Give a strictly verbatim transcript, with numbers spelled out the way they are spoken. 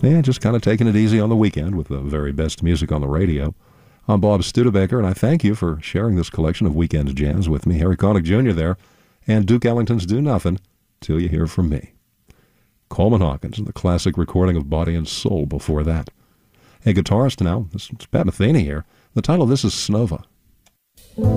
Yeah, just kind of taking it easy on the weekend with the very best music on the radio. I'm Bob Studebaker, and I thank you for sharing this collection of weekend jams with me. Harry Connick Junior there, and Duke Ellington's Do Nothing Till You Hear From Me. Coleman Hawkins and the classic recording of Body and Soul before that. Hey, guitarist now, this is Pat Metheny here. The title of this is Snova.